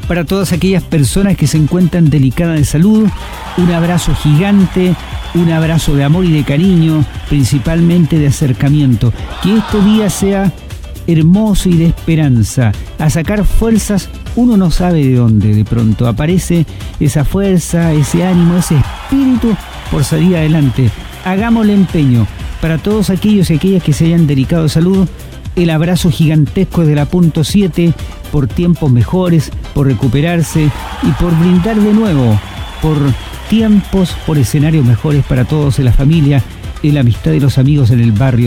para todas aquellas personas que se encuentran delicadas de salud. Un abrazo gigante, un abrazo de amor y de cariño, principalmente de acercamiento. Que este día sea hermoso y de esperanza, a sacar fuerzas. Uno no sabe de dónde de pronto aparece esa fuerza, ese ánimo, ese espíritu por salir adelante. Hagámosle empeño. Para todos aquellos y aquellas que se hayan dedicado de salud, el abrazo gigantesco de la Punto 7 por tiempos mejores, por recuperarse y por brindar de nuevo, por tiempos, por escenarios mejores para todos en la familia, en la amistad de los amigos en el barrio.